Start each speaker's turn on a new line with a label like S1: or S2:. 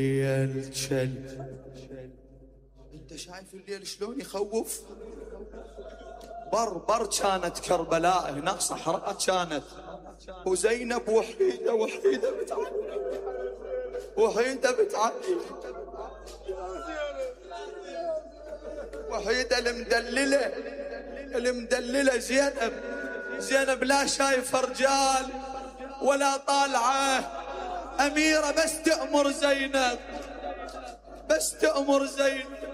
S1: الكلب. انت شايف الليل شلون يخوف؟ بر كانت كربلاء، هناك صحراء كانت، وزينب وحيدة بتعدي، وحيدة بتعدي، وحيدة المدللة زينب لا شايفة رجال ولا طالعة أميرة، بس تأمر زينب